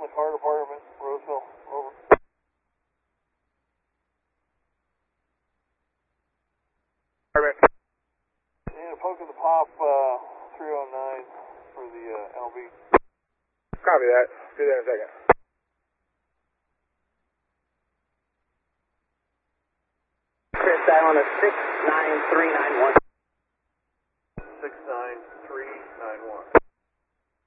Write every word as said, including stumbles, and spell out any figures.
the car department, Roseville, over. Yeah, poking the pop, uh, three oh nine for the, uh, L B. Copy that. Do that in a second. Chris, dial on a six nine three nine one. six nine three nine one.